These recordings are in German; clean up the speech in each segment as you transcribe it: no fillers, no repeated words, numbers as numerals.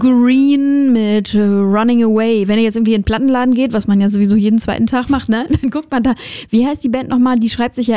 Green mit Running Away. Wenn ihr jetzt irgendwie in den Plattenladen geht, was man ja sowieso jeden zweiten Tag macht, ne? Dann guckt man da, wie heißt die Band nochmal? Die schreibt sich ja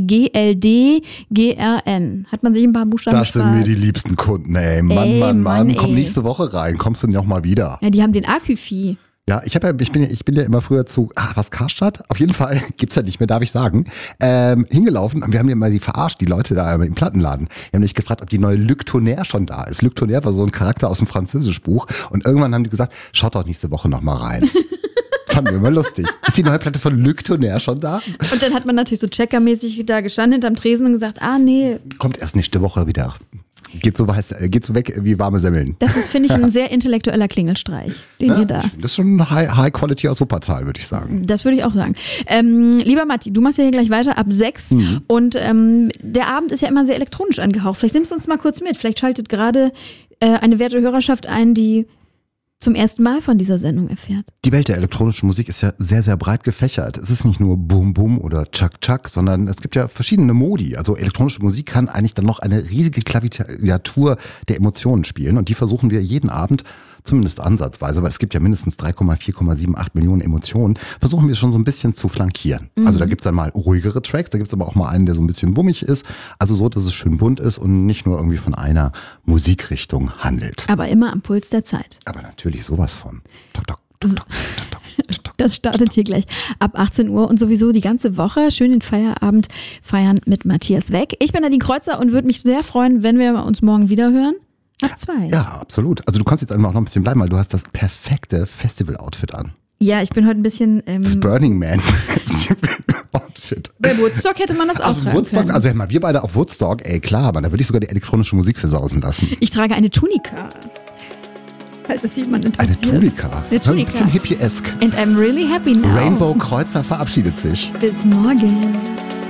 RDGLDGRN. Hat man sich ein paar Buchstaben Das sind mir die liebsten Kunden, ey. Mann. Komm nächste Woche rein, kommst du noch mal wieder. Ja, die haben den Aküfi. Ja, ich bin ja immer früher zu, Karstadt? Auf jeden Fall, gibt's ja nicht mehr, darf ich sagen, hingelaufen. Wir haben ja mal die verarscht, die Leute da im Plattenladen. Wir haben nämlich gefragt, ob die neue Luc Tonnerre schon da ist. Luc Tonnerre war so ein Charakter aus dem Französischbuch. Und irgendwann haben die gesagt, schaut doch nächste Woche noch mal rein. Fanden wir immer lustig. Ist die neue Platte von Luc Tonnerre schon da? Und dann hat man natürlich so checkermäßig da gestanden hinterm Tresen und gesagt, nee. Kommt erst nächste Woche wieder. Geht so weg wie warme Semmeln. Das ist, finde ich, ein sehr intellektueller Klingelstreich, den ihr da. Das ist schon High Quality aus Wuppertal, würde ich sagen. Das würde ich auch sagen. Lieber Matti, du machst ja hier gleich weiter ab 6 und der Abend ist ja immer sehr elektronisch angehaucht. Vielleicht nimmst du uns mal kurz mit. Vielleicht schaltet gerade eine werte Hörerschaft ein, die zum ersten Mal von dieser Sendung erfährt. Die Welt der elektronischen Musik ist ja sehr, sehr breit gefächert. Es ist nicht nur Boom Boom oder Chuck Chuck, sondern es gibt ja verschiedene Modi. Also elektronische Musik kann eigentlich dann noch eine riesige Klaviatur der Emotionen spielen und die versuchen wir jeden Abend, zumindest ansatzweise, weil es gibt ja mindestens 3,4,78 Millionen Emotionen, versuchen wir schon so ein bisschen zu flankieren. Also da gibt's dann mal ruhigere Tracks, da gibt's aber auch mal einen, der so ein bisschen wummig ist. Also so, dass es schön bunt ist und nicht nur irgendwie von einer Musikrichtung handelt. Aber immer am Puls der Zeit. Aber natürlich sowas von. Tok, tok, tok, tok, tok, tok, tok. Das startet hier gleich ab 18 Uhr und sowieso die ganze Woche schön den Feierabend feiern mit Matthias Weck. Ich bin Nadine Kreuzer und würde mich sehr freuen, wenn wir uns morgen wieder hören. Ab 2. Ja, absolut. Also du kannst jetzt einfach auch noch ein bisschen bleiben, weil du hast das perfekte Festival-Outfit an. Ja, ich bin heute ein bisschen... das Burning Man Festival-Outfit. Bei Woodstock hätte man das auch tragen können. Also mal, wir beide auf Woodstock, klar, Mann, da würde ich sogar die elektronische Musik versausen lassen. Ich trage eine Tunika. Falls es jemand interessiert. Eine Tunika. Ein bisschen hippie-esque. And I'm really happy now. Rainbow Kreuzer verabschiedet sich. Bis morgen.